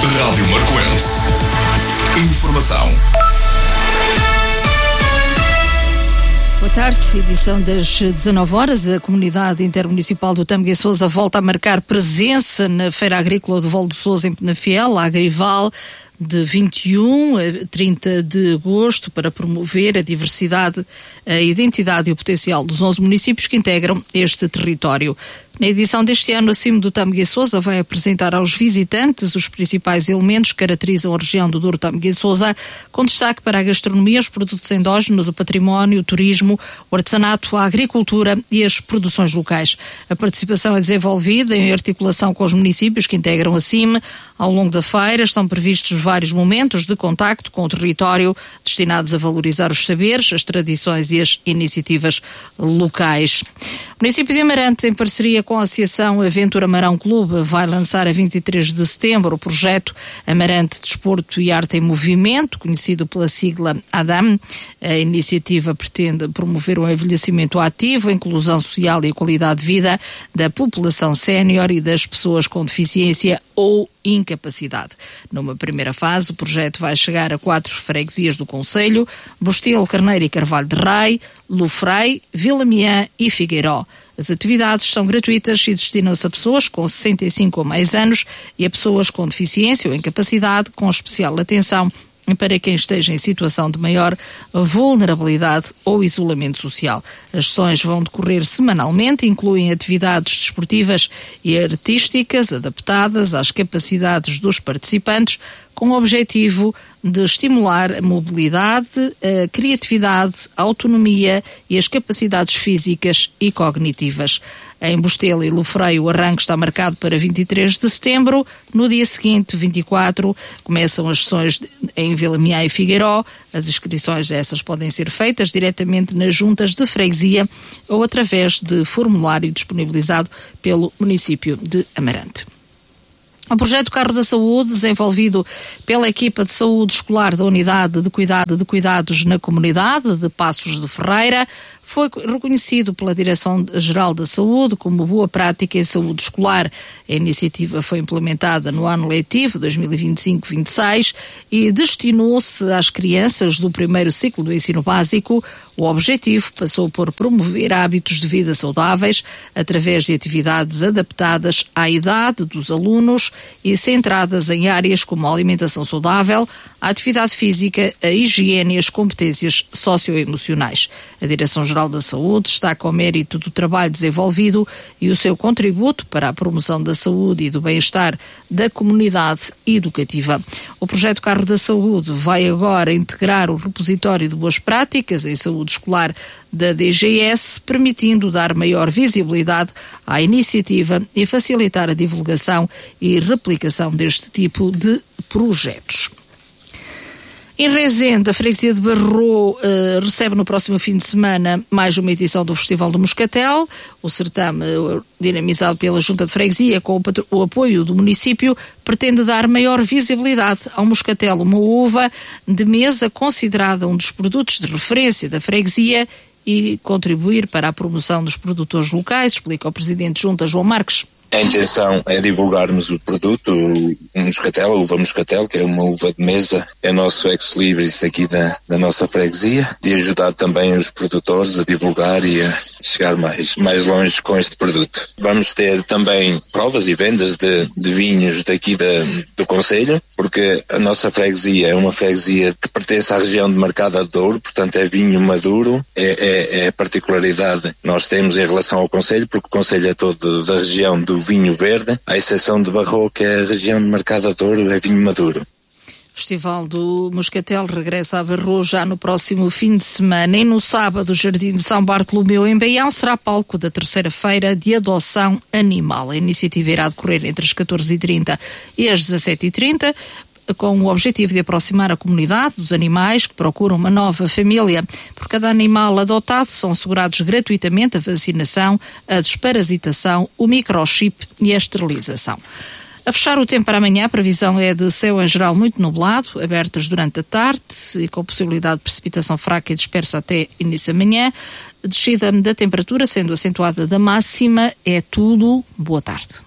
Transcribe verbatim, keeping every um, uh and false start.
Rádio Marcoense. Informação. Boa tarde, edição das dezanove horas. A comunidade intermunicipal do Tâmega e Sousa volta a marcar presença na Feira Agrícola do Val do Sousa em Penafiel, a Agrival, de vinte e um a trinta de agosto, para promover a diversidade, a identidade e o potencial dos onze municípios que integram este território. Na edição deste ano, a CIM do Tâmega e Sousa vai apresentar aos visitantes os principais elementos que caracterizam a região do Douro Tâmega e Sousa, com destaque para a gastronomia, os produtos endógenos, o património, o turismo, o artesanato, a agricultura e as produções locais. A participação é desenvolvida em articulação com os municípios que integram a CIM. Ao longo da feira estão previstos vários momentos de contacto com o território, destinados a valorizar os saberes, as tradições e as iniciativas locais. O município de Amarante, em parceria com a Associação Aventura Amarão Clube, vai lançar a vinte e três de setembro o projeto Amarante Desporto e Arte em Movimento, conhecido pela sigla ADAM. A iniciativa pretende promover o envelhecimento ativo, a inclusão social e a qualidade de vida da população sénior e das pessoas com deficiência ou incapacidade. Numa primeira fase, o projeto vai chegar a quatro freguesias do concelho: Bostelo, Carneiro e Carvalho de Rei, Lufrei, Vila Miã e Figueiró. As atividades são gratuitas e destinam-se a pessoas com sessenta e cinco ou mais anos e a pessoas com deficiência ou incapacidade, com especial atenção para quem esteja em situação de maior vulnerabilidade ou isolamento social. As sessões vão decorrer semanalmente, incluem atividades desportivas e artísticas adaptadas às capacidades dos participantes, com o objetivo de estimular a mobilidade, a criatividade, a autonomia e as capacidades físicas e cognitivas. Em Bostelo e Lufrei, o arranque está marcado para vinte e três de setembro. No dia seguinte, vinte e quatro, começam as sessões em Vila Miã e Figueiró. As inscrições dessas podem ser feitas diretamente nas juntas de freguesia ou através de formulário disponibilizado pelo município de Amarante. O projeto Carro da Saúde, desenvolvido pela equipa de saúde escolar da Unidade de Cuidado de Cuidados na Comunidade de Passos de Ferreira, foi reconhecido pela Direção-Geral da Saúde como boa prática em saúde escolar. A iniciativa foi implementada no ano letivo dois mil e vinte e cinco vinte e seis e destinou-se às crianças do primeiro ciclo do ensino básico. O objetivo passou por promover hábitos de vida saudáveis através de atividades adaptadas à idade dos alunos e centradas em áreas como a alimentação saudável, a atividade física, a higiene e as competências socioemocionais. A Direção-Geral da Saúde destaca o mérito do trabalho desenvolvido e o seu contributo para a promoção da saúde e do bem-estar da comunidade educativa. O projeto Carro da Saúde vai agora integrar o repositório de boas práticas em saúde escolar da D G S, permitindo dar maior visibilidade à iniciativa e facilitar a divulgação e replicação deste tipo de projetos. Em Rezende, a freguesia de Barro uh, recebe no próximo fim de semana mais uma edição do Festival do Moscatel. O certame, uh, dinamizado pela Junta de Freguesia com o, o apoio do município, pretende dar maior visibilidade ao moscatel, uma uva de mesa considerada um dos produtos de referência da freguesia, e contribuir para a promoção dos produtores locais, explica o Presidente Junta, João Marques. A intenção é divulgarmos o produto, o moscatel, a uva moscatel, que é uma uva de mesa, é o nosso ex-libris aqui da, da nossa freguesia, e ajudar também os produtores a divulgar e a chegar mais, mais longe com este produto. Vamos ter também provas e vendas de, de vinhos daqui da, do concelho, porque a nossa freguesia é uma freguesia que pertence à região de Marcada de Douro, portanto é vinho maduro, é, é, é a particularidade que nós temos em relação ao concelho, porque o concelho é todo da região do vinho verde, à exceção de Barro, que é a região de Marcada de Douro, é vinho maduro. O Festival do Moscatel regressa a Barro já no próximo fim de semana, e no sábado o Jardim de São Bartolomeu em Baião será palco da terceira feira de adoção animal. A iniciativa irá decorrer entre as catorze e trinta e as dezassete e trinta, com o objetivo de aproximar a comunidade dos animais que procuram uma nova família. Por cada animal adotado são assegurados gratuitamente a vacinação, a desparasitação, o microchip e a esterilização. A fechar o tempo para amanhã, a previsão é de céu em geral muito nublado, abertas durante a tarde e com possibilidade de precipitação fraca e dispersa até início da manhã. Descida da temperatura, sendo acentuada da máxima, é tudo. Boa tarde.